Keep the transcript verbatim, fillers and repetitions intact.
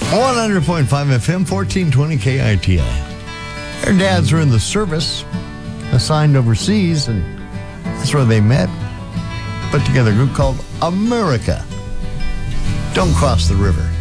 one hundred point five F M, fourteen twenty K I T I. Their dads were in the service, assigned overseas, and that's where they met. Put together a group called America. Don't Cross the River.